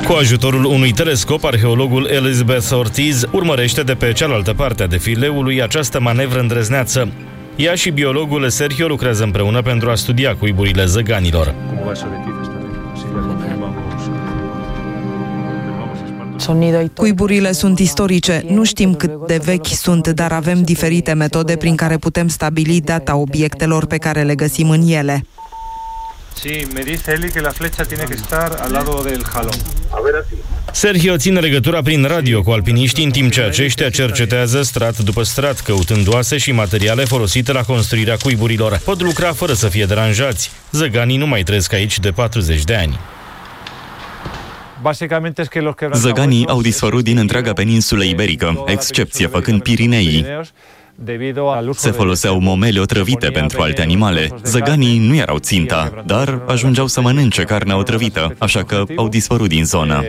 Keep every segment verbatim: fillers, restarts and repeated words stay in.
Cu ajutorul unui telescop, arheologul Elizabeth Ortiz urmărește de pe cealaltă parte a defileului această manevră îndrăzneață. Ea și biologul Sergio lucrează împreună pentru a studia cuiburile zăganilor. Cuiburile sunt istorice, nu știm cât de vechi sunt, dar avem diferite metode prin care putem stabili data obiectelor pe care le găsim în ele. Sergio ține legătura prin radio cu alpiniștii, în timp ce aceștia cercetează strat după strat, căutând oase și materiale folosite la construirea cuiburilor. Pot lucra fără să fie deranjați. Zăganii nu mai trăiesc aici de patruzeci de ani. Zăganii au dispărut din întreaga peninsulă iberică, excepție făcând Pirineii. Se foloseau momele otrăvite pentru alte animale. Zăganii nu erau ținta, dar ajungeau să mănânce carnea otrăvită, așa că au dispărut din zonă.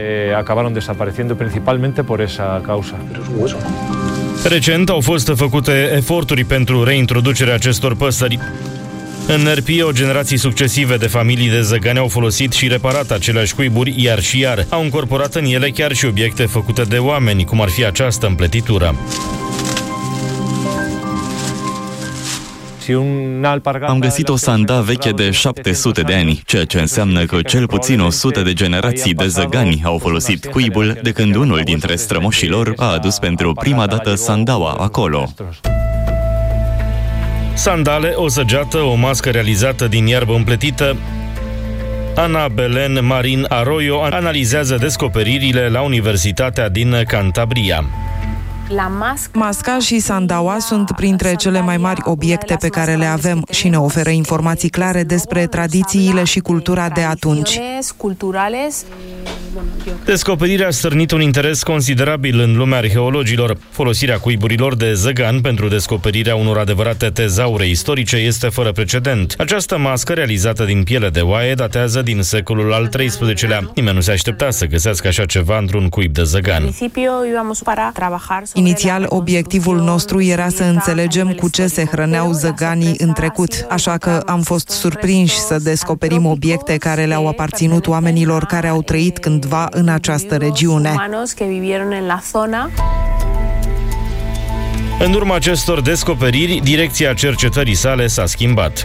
Recent au fost făcute eforturi pentru reintroducerea acestor păsări. În Nerpio, generații succesive de familii de zăgani au folosit și reparat aceleași cuiburi iar și iar. Au încorporat în ele chiar și obiecte făcute de oameni, cum ar fi această împletitură. Am găsit o sanda veche de șapte sute de ani, ceea ce înseamnă că cel puțin o sută de generații de zăgani au folosit cuibul de când unul dintre strămoșii lor a adus pentru prima dată sandaua acolo. Sandale, o săgeată, o mască realizată din iarbă împletită. Ana Belen Marin Arroyo analizează descoperirile la Universitatea din Cantabria. Masca și sandaua sunt printre cele mai mari obiecte pe care le avem și ne oferă informații clare despre tradițiile și cultura de atunci. Descoperirea a stârnit un interes considerabil în lumea arheologilor. Folosirea cuiburilor de zăgan pentru descoperirea unor adevărate tezaure istorice este fără precedent. Această mască, realizată din piele de oaie, datează din secolul al treisprezecelea. Nimeni nu se aștepta să găsească așa ceva într-un cuib de zăgan. Inițial, obiectivul nostru era să înțelegem cu ce se hrăneau zăganii în trecut, așa că am fost surprinși să descoperim obiecte care le-au aparținut oamenilor care au trăit cândva în această regiune. În urma acestor descoperiri, direcția cercetării sale s-a schimbat.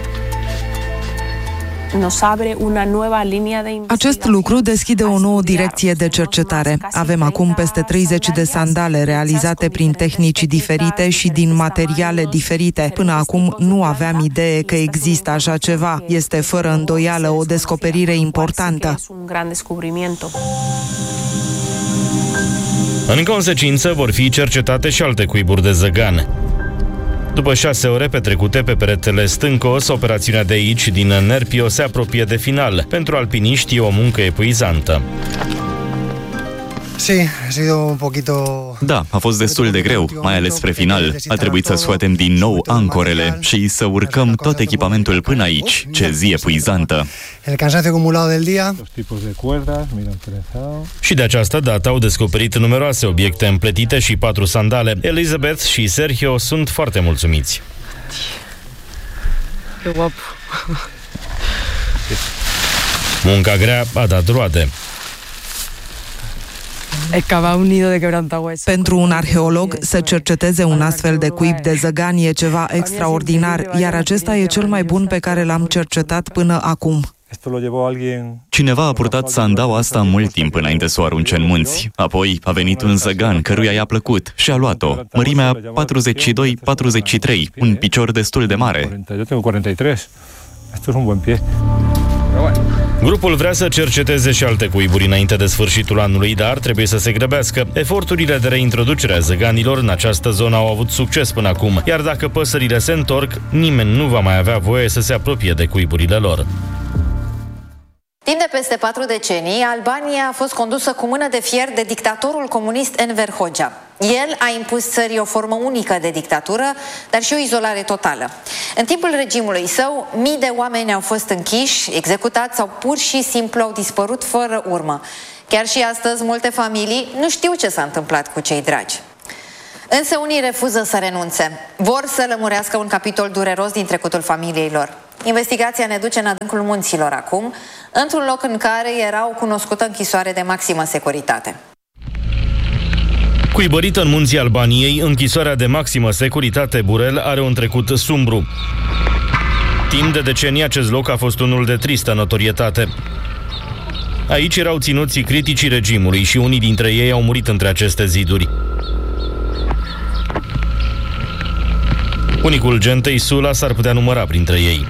Acest lucru deschide o nouă direcție de cercetare. Avem acum peste treizeci de sandale realizate prin tehnici diferite și din materiale diferite. Până acum nu aveam idee că există așa ceva. Este fără îndoială o descoperire importantă. În consecință, vor fi cercetate și alte cuiburi de zăgan. După șase ore petrecute pe peretele stâncos, operațiunea de aici, din Nerpio, se apropie de final. Pentru alpiniști e o muncă epuizantă. Da, a fost destul de greu, mai ales spre final. A trebuit să scoatem din nou ancorele și să urcăm tot echipamentul până aici. Ce zi epuizantă! Și de această dată au descoperit numeroase obiecte împletite și patru sandale. Elizabeth și Sergio sunt foarte mulțumiți. Munca grea a dat roade. Pentru un arheolog, să cerceteze un astfel de cuib de zăgan e ceva extraordinar, iar acesta e cel mai bun pe care l-am cercetat până acum. Cineva a purtat sandaua asta mult timp înainte să o arunce în munți. Apoi a venit un zăgan căruia i-a plăcut și a luat-o. Mărimea patruzeci și doi patruzeci și trei, un picior destul de mare. Grupul vrea să cerceteze și alte cuiburi înainte de sfârșitul anului, dar trebuie să se grăbească. Eforturile de reintroducere a zăganilor în această zonă au avut succes până acum, iar dacă păsările se întorc, nimeni nu va mai avea voie să se apropie de cuiburile lor. Timp de peste patru decenii, Albania a fost condusă cu mână de fier de dictatorul comunist Enver Hoxha. El a impus țării o formă unică de dictatură, dar și o izolare totală. În timpul regimului său, mii de oameni au fost închiși, executați sau pur și simplu au dispărut fără urmă. Chiar și astăzi, multe familii nu știu ce s-a întâmplat cu cei dragi. Însă unii refuză să renunțe. Vor să lămurească un capitol dureros din trecutul familiei lor. Investigația ne duce în adâncul munților acum, într-un loc în care era o cunoscută închisoare de maximă securitate. Cuibărită în munții Albaniei, închisoarea de maximă securitate Burel are un trecut sumbru. Timp de decenii, acest loc a fost unul de tristă notorietate. Aici erau ținuți criticii regimului și unii dintre ei au murit între aceste ziduri. Unicul Gentei Sula s-ar putea număra printre ei.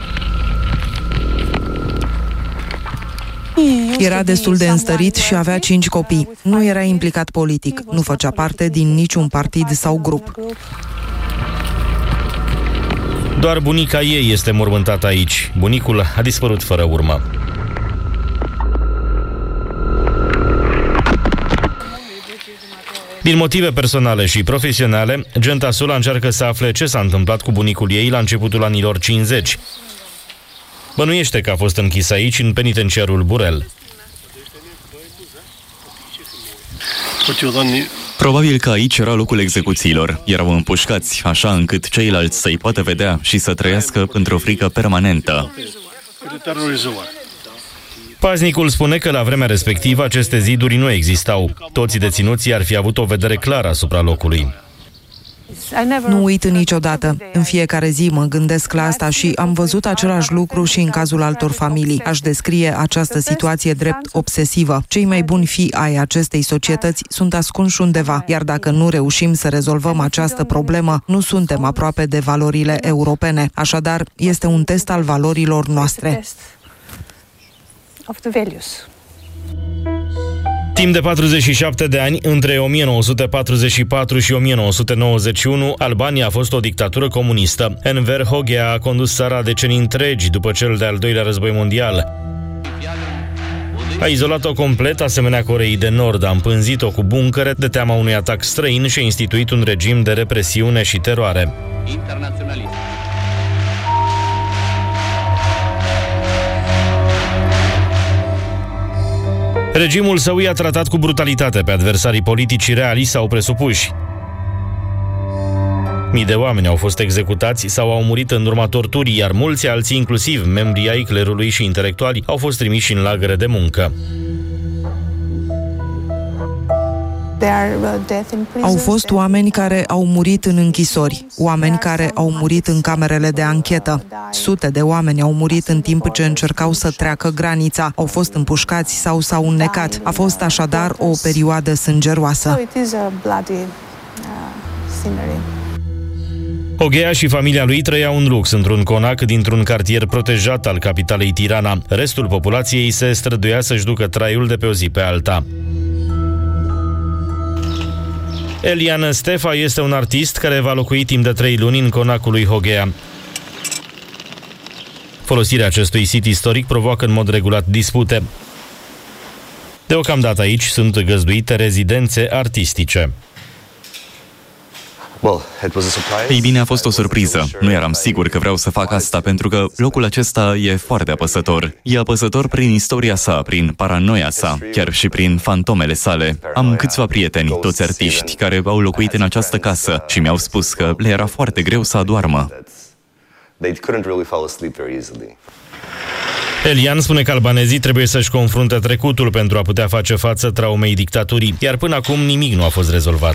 Era destul de înstărit și avea cinci copii. Nu era implicat politic, nu făcea parte din niciun partid sau grup. Doar bunica ei este mormântată aici. Bunicul a dispărut fără urmă. Din motive personale și profesionale, Genta Sula încearcă să afle ce s-a întâmplat cu bunicul ei la începutul anilor cincizeci. Bănuiește că a fost închis aici, în penitenciarul Burel. Probabil că aici era locul execuțiilor. Erau împușcați, așa încât ceilalți să-i poată vedea și să trăiască într-o frică permanentă. Paznicul spune că la vremea respectivă aceste ziduri nu existau. Toți deținuții ar fi avut o vedere clară asupra locului. Nu uit niciodată. În fiecare zi mă gândesc la asta și am văzut același lucru și în cazul altor familii. Aș descrie această situație drept obsesivă. Cei mai buni fii ai acestei societăți sunt ascunși undeva, iar dacă nu reușim să rezolvăm această problemă, nu suntem aproape de valorile europene. Așadar, este un test al valorilor noastre. Timp de patruzeci și șapte de ani, între o mie nouă sute patruzeci și patru și o mie nouă sute nouăzeci și unu, Albania a fost o dictatură comunistă. Enver Hoxha a condus țara decenii întregi după cel de-al doilea război mondial. A izolat-o complet, asemenea Coreei de Nord, a împânzit-o cu buncăre de teama unui atac străin și a instituit un regim de represiune și teroare. Regimul său i-a tratat cu brutalitate pe adversarii politici reali sau presupuși. Mii de oameni au fost executați sau au murit în urma torturii, iar mulți alții, inclusiv membrii ai clerului și intelectuali, au fost trimiși în lagăre de muncă. Au fost oameni care au murit în închisori, oameni care au murit în camerele de anchetă. Sute de oameni au murit în timp ce încercau să treacă granița, au fost împușcați sau s-au înnecat. A fost așadar o perioadă sângeroasă. Hoxha și familia lui trăiau în lux într-un conac dintr-un cartier protejat al capitalei Tirana. Restul populației se străduia să-și ducă traiul de pe o zi pe alta. Elian Stefa este un artist care va locui timp de trei luni în conacul lui Hoxha. Folosirea acestui sit istoric provoacă în mod regulat dispute. Deocamdată aici sunt găzduite rezidențe artistice. Ei bine, a fost o surpriză. Nu eram sigur că vreau să fac asta, pentru că locul acesta e foarte apăsător. E apăsător prin istoria sa, prin paranoia sa, chiar și prin fantomele sale. Am câțiva prieteni, toți artiști, care au locuit în această casă și mi-au spus că le era foarte greu să adoarmă. Elian spune că albanezii trebuie să-și confrunte trecutul pentru a putea face față traumei dictaturii, iar până acum nimic nu a fost rezolvat.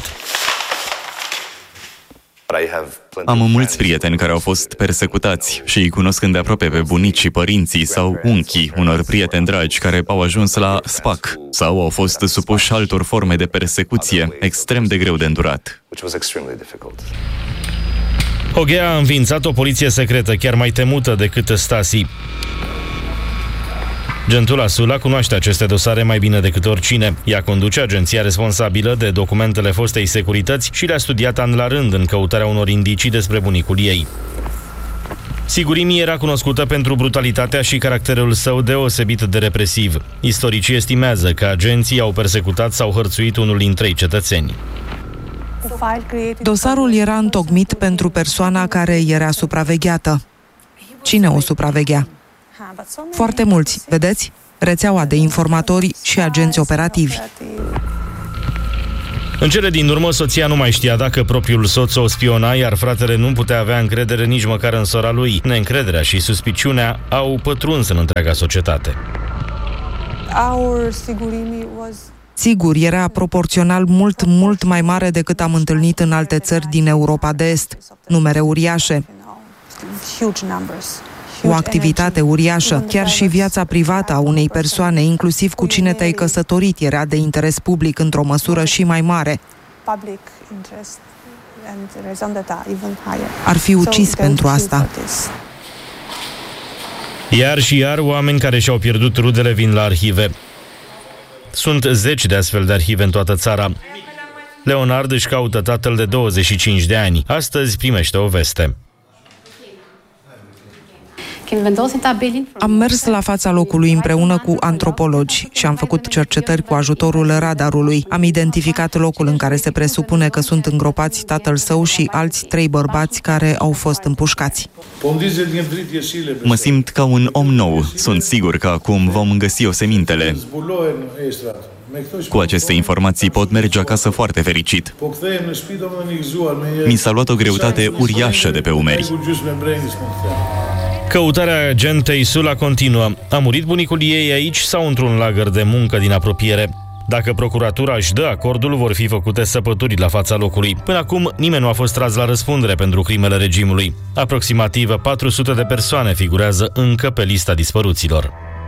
Am mulți prieteni care au fost persecutați și îi cunosc îndeaproape pe bunicii, părinții sau unchii unor prieteni dragi care au ajuns la S P A C sau au fost supuși altor forme de persecuție extrem de greu de îndurat. Hoxha a înființat o poliție secretă chiar mai temută decât Stasi. Gentula Sula cunoaște aceste dosare mai bine decât oricine. Ea conduce agenția responsabilă de documentele fostei securități și le-a studiat an la rând în căutarea unor indicii despre bunicul ei. Sigurimi era cunoscută pentru brutalitatea și caracterul său deosebit de represiv. Istoricii estimează că agenții au persecutat sau hărțuit unul din trei cetățeni. Dosarul era întocmit pentru persoana care era supravegheată. Cine o supraveghea? Foarte mulți, vedeți? Rețeaua de informatori și agenți operativi. În cele din urmă, soția nu mai știa dacă propriul soț o spiona, iar fratele nu putea avea încredere nici măcar în sora lui. Neîncrederea și suspiciunea au pătruns în întreaga societate. Sigur, era proporțional mult, mult mai mare decât am întâlnit în alte țări din Europa de Est. Numere uriașe. O activitate uriașă. Chiar și viața privată a unei persoane, inclusiv cu cine te-ai căsătorit, era de interes public într-o măsură și mai mare. Ar fi ucis pentru asta. Iar și iar oameni care și-au pierdut rudele vin la arhive. Sunt zeci de astfel de arhive în toată țara. Leonard își caută tatăl de douăzeci și cinci de ani. Astăzi primește o veste. Am mers la fața locului împreună cu antropologi și am făcut cercetări cu ajutorul radarului. Am identificat locul în care se presupune că sunt îngropați tatăl său și alți trei bărbați care au fost împușcați. Mă simt ca un om nou. Sunt sigur că acum vom găsi osemintele. Cu aceste informații pot merge acasă foarte fericit. Mi s-a luat o greutate uriașă de pe umeri. Căutarea agentei Sula continuă. A murit bunicul ei aici sau într-un lagăr de muncă din apropiere? Dacă procuratura își dă acordul, vor fi făcute săpături la fața locului. Până acum, nimeni nu a fost tras la răspundere pentru crimele regimului. Aproximativ patru sute de persoane figurează încă pe lista dispăruților.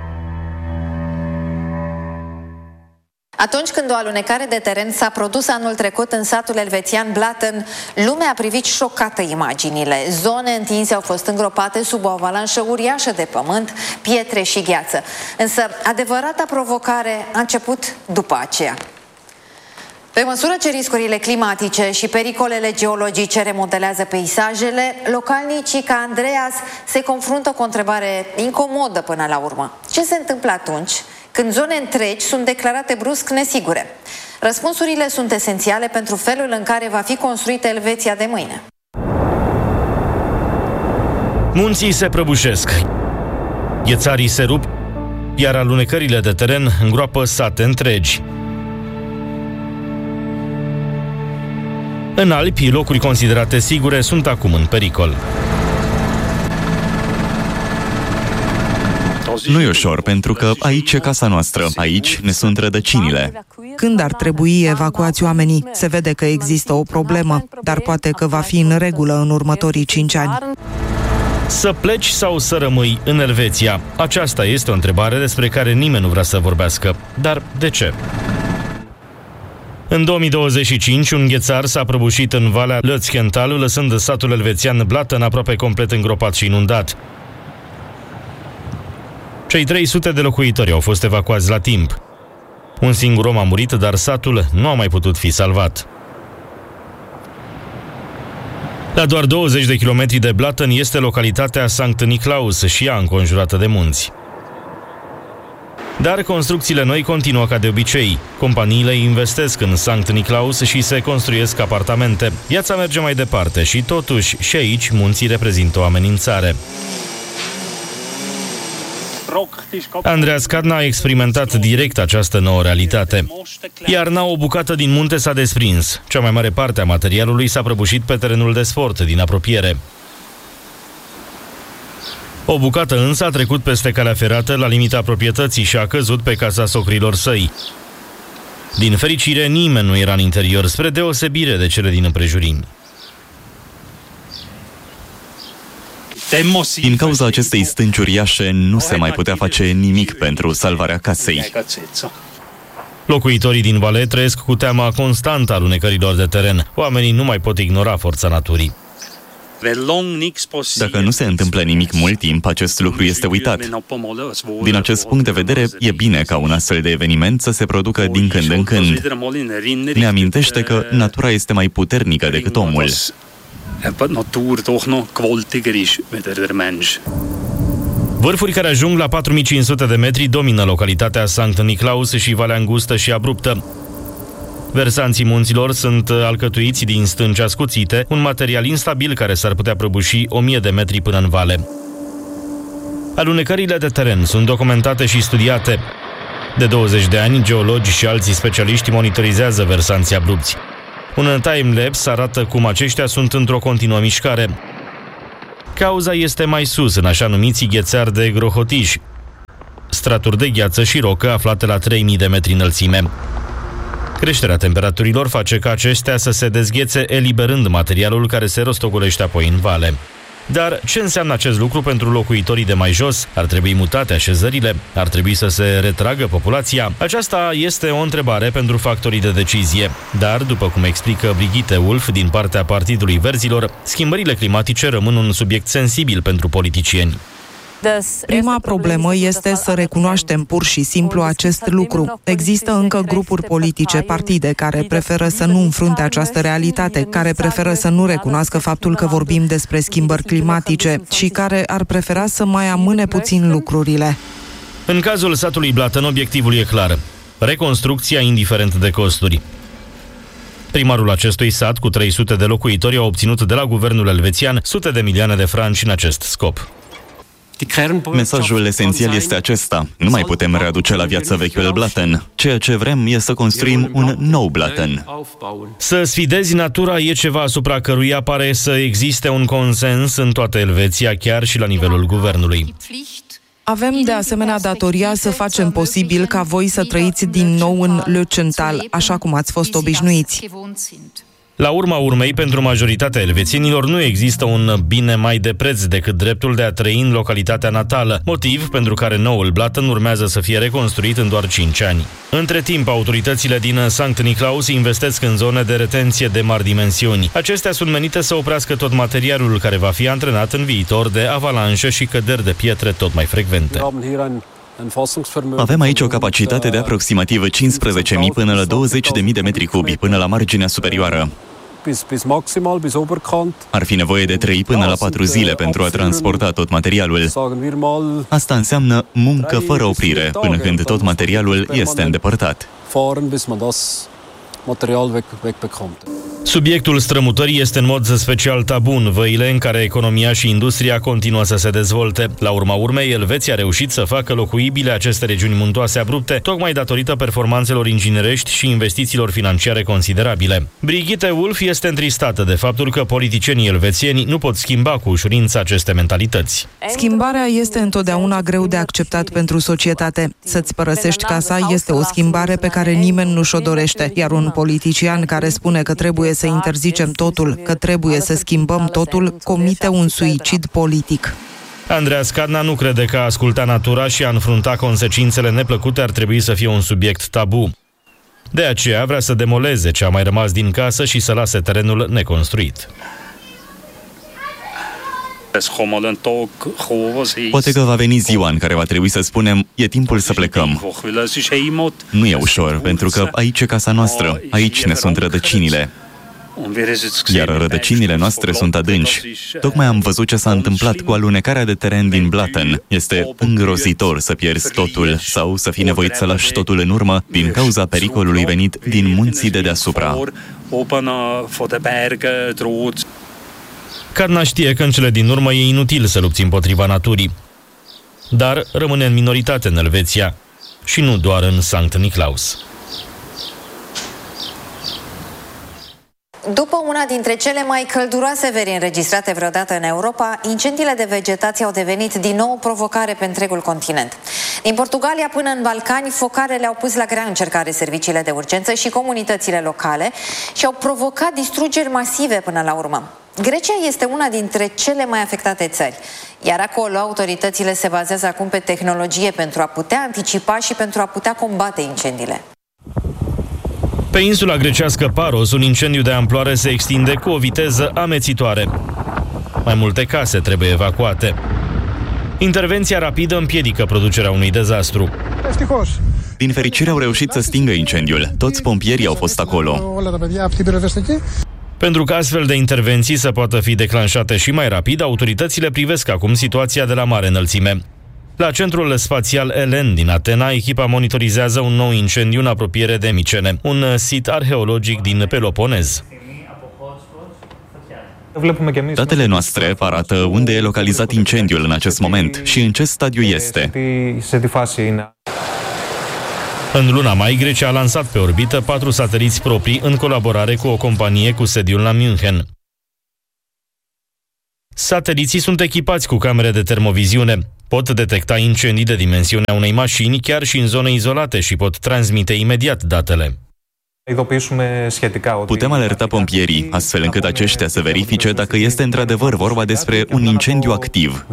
Atunci când o alunecare de teren s-a produs anul trecut în satul elvețian Blatten, lumea a privit șocată imaginile. Zone întinse au fost îngropate sub o avalanșă uriașă de pământ, pietre și gheață. Însă, adevărata provocare a început după aceea. Pe măsură ce riscurile climatice și pericolele geologice remodelează peisajele, localnicii ca Andreas se confruntă cu o întrebare incomodă până la urmă. Ce se întâmplă atunci când zone întregi sunt declarate brusc nesigure? Răspunsurile sunt esențiale pentru felul în care va fi construită Elveția de mâine. Munții se prăbușesc, ghețarii se rup, iar alunecările de teren îngroapă sate întregi. În Alpi, locuri considerate sigure sunt acum în pericol. Nu e ușor, pentru că aici e casa noastră, aici ne sunt rădăcinile. Când ar trebui evacuați oamenii? Se vede că există o problemă, dar poate că va fi în regulă în următorii cinci ani. Să pleci sau să rămâi în Elveția? Aceasta este o întrebare despre care nimeni nu vrea să vorbească. Dar de ce? În două mii douăzeci și cinci, un ghețar s-a prăbușit în Valea Lötzkental, lăsând satul elvețian Blatten aproape complet îngropat și inundat. Cei trei sute de locuitori au fost evacuați la timp. Un singur om a murit, dar satul nu a mai putut fi salvat. La doar douăzeci de kilometri de Blatten este localitatea Sankt Niklaus și ea înconjurată de munți. Dar construcțiile noi continuă ca de obicei. Companiile investesc în Sankt Niklaus și se construiesc apartamente. Viața merge mai departe și totuși și aici munții reprezintă o amenințare. Andreas Cadna a experimentat direct această nouă realitate. Iarna, o bucată din munte s-a desprins. Cea mai mare parte a materialului s-a prăbușit pe terenul de sport din apropiere. O bucată însă a trecut peste calea ferată la limita proprietății și a căzut pe casa socrilor săi. Din fericire, nimeni nu era în interior, spre deosebire de cele din împrejurimi. Din cauza acestei stânci uriașe, nu se mai putea face nimic pentru salvarea casei. Locuitorii din Vale trăiesc cu teama constantă a alunecărilor de teren. Oamenii nu mai pot ignora forța naturii. Dacă nu se întâmplă nimic mult timp, acest lucru este uitat. Din acest punct de vedere, e bine ca un astfel de eveniment să se producă din când în când. Ne amintește că natura este mai puternică decât omul. Vârfuri care ajung la patru mii cinci sute de metri domină localitatea Sankt Niklaus și valea îngustă și abruptă. Versanții munților sunt alcătuiți din stânci ascuțite, un material instabil care s-ar putea prăbuși o mie de metri până în vale. Alunecările de teren sunt documentate și studiate. De douăzeci de ani, geologi și alții specialiști monitorizează versanții abrupți. Un time-lapse arată cum aceștia sunt într-o continuă mișcare. Cauza este mai sus, în așa numiții ghețari de Grohotiș. straturi de gheață și rocă aflate la trei mii de metri înălțime. Creșterea temperaturilor face ca acestea să se dezghețe, eliberând materialul care se rostogolește apoi în vale. Dar ce înseamnă acest lucru pentru locuitorii de mai jos? Ar trebui mutate așezările? Ar trebui să se retragă populația? Aceasta este o întrebare pentru factorii de decizie. Dar, după cum explică Brigitte Wolf din partea Partidului Verzilor, schimbările climatice rămân un subiect sensibil pentru politicieni. Prima problemă este să recunoaștem pur și simplu acest lucru. Există încă grupuri politice, partide, care preferă să nu înfrunte această realitate, care preferă să nu recunoască faptul că vorbim despre schimbări climatice și care ar prefera să mai amâne puțin lucrurile. În cazul satului Blatten, obiectivul e clar. Reconstrucția indiferent de costuri. Primarul acestui sat, cu trei sute de locuitori, a obținut de la guvernul elvețian sute de milioane de franci în acest scop. Mesajul esențial este acesta. Nu mai putem readuce la viață vechiul Blatten. Ceea ce vrem e să construim un nou Blatten. Să sfidezi natura e ceva asupra căruia pare să existe un consens în toată Elveția, chiar și la nivelul guvernului. Avem de asemenea datoria să facem posibil ca voi să trăiți din nou în Lötschental, așa cum ați fost obișnuiți. La urma urmei, pentru majoritatea elvețienilor nu există un bine mai de preț decât dreptul de a trăi în localitatea natală, motiv pentru care noul Blatten urmează să fie reconstruit în doar cinci ani. Între timp, autoritățile din Sankt Niklaus investesc în zone de retenție de mari dimensiuni. Acestea sunt menite să oprească tot materialul care va fi antrenat în viitor de avalanșe și căderi de pietre tot mai frecvente. Avem aici o capacitate de aproximativ cincisprezece mii până la douăzeci de mii de metri cubi, până la marginea superioară. Ar fi nevoie de trei până la patru zile pentru a transporta tot materialul. Asta înseamnă muncă fără oprire, până când tot materialul este îndepărtat. Subiectul strămutării este în mod special tabu în văile în care economia și industria continuă să se dezvolte. La urma urmei, Elveția a reușit să facă locuibile aceste regiuni muntoase abrupte, tocmai datorită performanțelor inginerești și investițiilor financiare considerabile. Brigitte Wolf este întristată de faptul că politicienii elvețieni nu pot schimba cu ușurință aceste mentalități. Schimbarea este întotdeauna greu de acceptat pentru societate. Să-ți părăsești casa este o schimbare pe care nimeni nu și-o dorește, iar un politician care spune că trebuie să interzicem totul, că trebuie să schimbăm totul, comite un suicid politic. Andreas Cadna nu crede că a asculta natura și a înfrunta consecințele neplăcute ar trebui să fie un subiect tabu. De aceea vrea să demoleze ce a mai rămas din casă și să lase terenul neconstruit. Poate că va veni ziua în care va trebui să spunem, e timpul să plecăm. Nu e ușor, pentru că aici e casa noastră, aici ne sunt rădăcinile. Iar rădăcinile noastre sunt adânci. Tocmai am văzut ce s-a întâmplat cu alunecarea de teren din Blatten. Este îngrozitor să pierzi totul sau să fii nevoit să lași totul în urmă din cauza pericolului venit din munții de deasupra. Cadna știe că în cele din urmă e inutil să lupți împotriva naturii. Dar rămâne în minoritate în Elveția și nu doar în Sankt Niklaus. După una dintre cele mai călduroase veri înregistrate vreodată în Europa, incendiile de vegetație au devenit din nou o provocare pe întregul continent. Din Portugalia până în Balcani, focarele au pus la grea încercare serviciile de urgență și comunitățile locale și au provocat distrugeri masive până la urmă. Grecia este una dintre cele mai afectate țări, iar acolo autoritățile se bazează acum pe tehnologie pentru a putea anticipa și pentru a putea combate incendiile. Pe insula grecească Paros, un incendiu de amploare se extinde cu o viteză amețitoare. Mai multe case trebuie evacuate. Intervenția rapidă împiedică producerea unui dezastru. Din fericire au reușit să stingă incendiul. Toți pompierii au fost acolo. Pentru că astfel de intervenții să poată fi declanșate și mai rapid, autoritățile privesc acum situația de la mare înălțime. La centrul spațial Elen din Atena, echipa monitorizează un nou incendiu în apropiere de Micene, un sit arheologic din Peloponez. Datele noastre arată unde e localizat incendiul în acest moment și în ce stadiu este. În luna mai, Grecia a lansat pe orbită patru sateliți proprii în colaborare cu o companie cu sediul la München. Sateliții sunt echipați cu camere de termoviziune. Pot detecta incendii de dimensiunea unei mașini chiar și în zone izolate și pot transmite imediat datele. Putem alerta pompierii, astfel încât aceștia să verifice dacă este într-adevăr vorba despre un incendiu activ.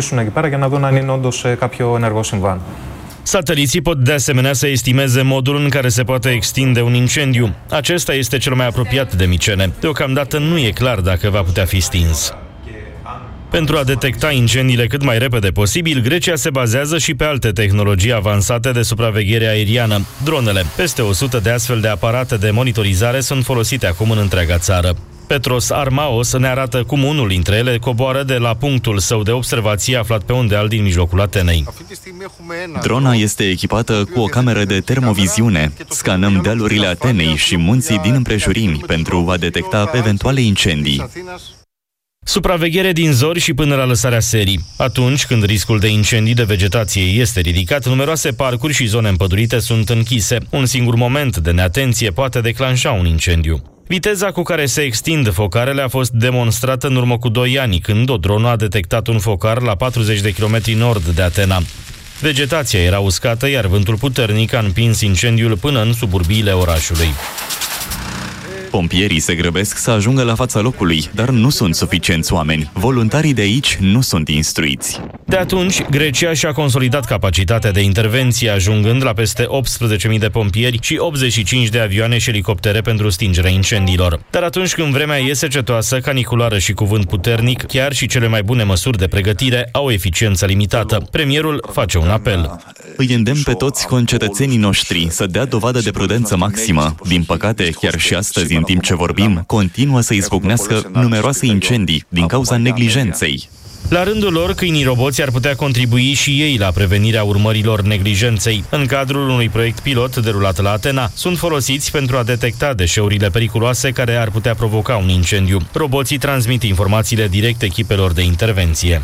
Sateliții pot de asemenea să estimeze modul în care se poate extinde un incendiu. Acesta este cel mai apropiat de micene. Deocamdată nu e clar dacă va putea fi stins. Pentru a detecta incendiile cât mai repede posibil, Grecia se bazează și pe alte tehnologii avansate de supraveghere aeriană, dronele. Peste o sută de astfel de aparate de monitorizare sunt folosite acum în întreaga țară. Petros Armaos ne arată cum unul dintre ele coboară de la punctul său de observație aflat pe un deal din mijlocul Atenei. Drona este echipată cu o cameră de termoviziune. Scanăm dealurile Atenei și munții din împrejurimi pentru a detecta eventuale incendii. Supraveghere din zori și până la lăsarea serii. Atunci când riscul de incendii de vegetație este ridicat, numeroase parcuri și zone împădurite sunt închise. Un singur moment de neatenție poate declanșa un incendiu. Viteza cu care se extind focarele a fost demonstrată în urmă cu doi ani, când o dronă a detectat un focar la patruzeci de kilometri nord de Atena. Vegetația era uscată, iar vântul puternic a împins incendiul până în suburbiile orașului. Pompierii se grăbesc să ajungă la fața locului, dar nu sunt suficienți oameni. Voluntarii de aici nu sunt instruiți. De atunci, Grecia și-a consolidat capacitatea de intervenție, ajungând la peste optsprezece mii de pompieri și optzeci și cinci de avioane și elicoptere pentru stingerea incendiilor. Dar atunci când vremea e secetoasă, caniculară și cu vânt puternic, chiar și cele mai bune măsuri de pregătire au eficiență limitată. Premierul face un apel. Îi îndemn pe toți concetățenii noștri să dea dovadă de prudență maximă. Din păcate, chiar și astăzi, în timp ce vorbim, continuă să izbucnească numeroase incendii din cauza neglijenței. La rândul lor, câinii roboți ar putea contribui și ei la prevenirea urmărilor neglijenței. În cadrul unui proiect pilot derulat la Atena, sunt folosiți pentru a detecta deșeurile periculoase care ar putea provoca un incendiu. Roboții transmit informațiile direct echipelor de intervenție.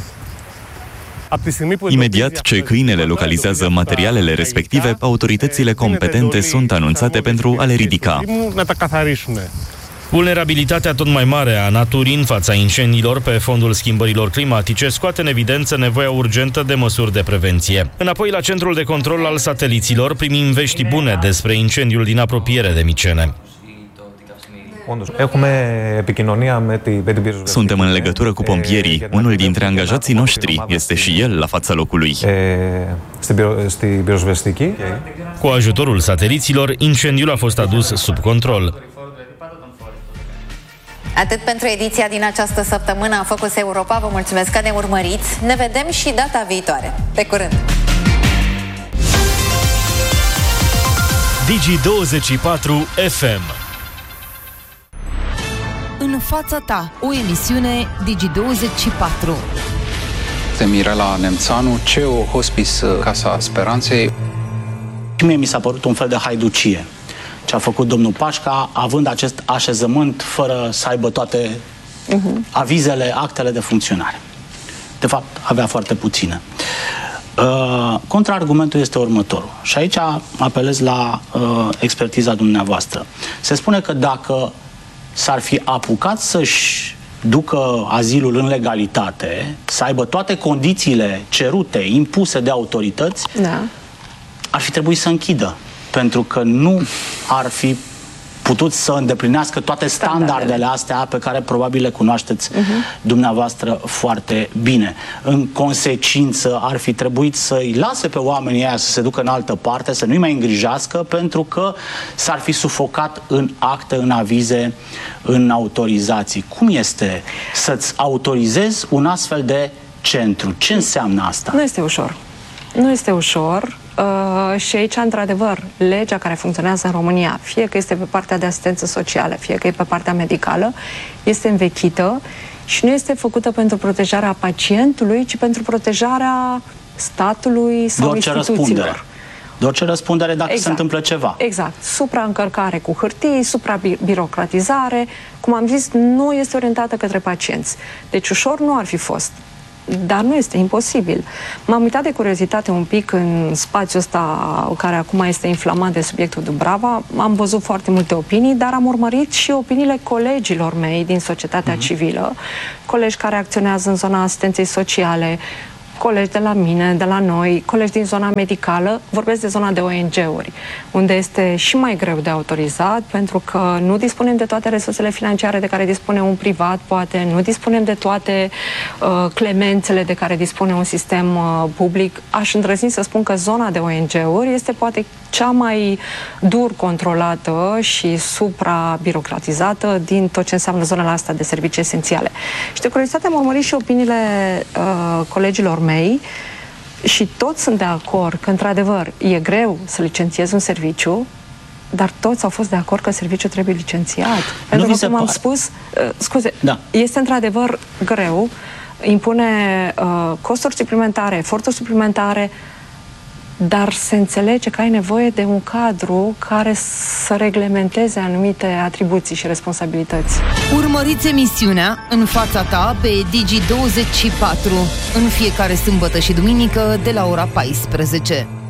Imediat ce câinele localizează materialele respective, autoritățile competente sunt anunțate pentru a le ridica. Vulnerabilitatea tot mai mare a naturii în fața incendiilor pe fondul schimbărilor climatice scoate în evidență nevoia urgentă de măsuri de prevenție. Înapoi la centrul de control al sateliților primim vești bune despre incendiul din apropiere de Micene. Suntem în legătură cu pompierii. Unul dintre angajații noștri este și el la fața locului. Cu ajutorul sateliților, incendiul a fost adus sub control. Atât pentru ediția din această săptămână a Focus Europa. Vă mulțumesc că ne urmăriți. Ne vedem și data viitoare. Pe curând! Digi douăzeci și patru F M. În fața ta, o emisiune Digi douăzeci și patru. De Mirela Nemțanu, C E O Hospice Casa Speranței. Și mie mi s-a părut un fel de haiducie ce a făcut domnul Pașca, având acest așezământ fără să aibă toate uh-huh. avizele, actele de funcționare. De fapt, avea foarte puține. Uh, contraargumentul este următorul. Și aici apelez la uh, expertiza dumneavoastră. Se spune că dacă s-ar fi apucat să-și ducă azilul în legalitate, să aibă toate condițiile cerute, impuse de autorități, da. ar fi trebuit să închidă. Pentru că nu ar fi putut să îndeplinească toate standardele astea pe care probabil le cunoașteți uh-huh. dumneavoastră foarte bine. În consecință, ar fi trebuit să-i lase pe oamenii aia să se ducă în altă parte, să nu-i mai îngrijească, pentru că s-ar fi sufocat în acte, în avize, în autorizații. Cum este să-ți autorizezi un astfel de centru? Ce înseamnă asta? Nu este ușor. Nu este ușor. Uh, și aici, într-adevăr, legea care funcționează în România, fie că este pe partea de asistență socială, fie că e pe partea medicală, este învechită și nu este făcută pentru protejarea pacientului, ci pentru protejarea statului sau de instituțiilor. Răspundere. De orice răspundere dacă exact. se întâmplă ceva. Exact. Supraîncărcare cu hârtii, suprabirocratizare, cum am zis, nu este orientată către pacienți. Deci ușor nu ar fi fost. dar nu este imposibil. M-am uitat de curiozitate un pic în spațiul ăsta care acum este inflamat de subiectul Dubrava. Am văzut foarte multe opinii, dar am urmărit și opiniile colegilor mei din societatea mm-hmm. civilă, colegi care acționează în zona asistenței sociale, colegi de la mine, de la noi, colegi din zona medicală, vorbesc de zona de O N G-uri, unde este și mai greu de autorizat, pentru că nu dispunem de toate resursele financiare de care dispune un privat, poate, nu dispunem de toate uh, clemențele de care dispune un sistem uh, public. Aș îndrăzni să spun că zona de O N G-uri este poate cea mai dur controlată și supra-birocratizată din tot ce înseamnă zonele astea de servicii esențiale. Și de curiozitate am urmărit și opiniile uh, colegilor mei și toți sunt de acord că, într-adevăr, e greu să licențiezi un serviciu, dar toți au fost de acord că serviciul trebuie licențiat. Pentru că, cum am spus, uh, scuze, da. este într-adevăr greu, impune uh, costuri suplimentare, eforturi suplimentare, dar se înțelege că ai nevoie de un cadru care să reglementeze anumite atribuții și responsabilități. Urmăriți emisiunea În fața ta pe Digi douăzeci și patru în fiecare sâmbătă și duminică de la ora paisprezece.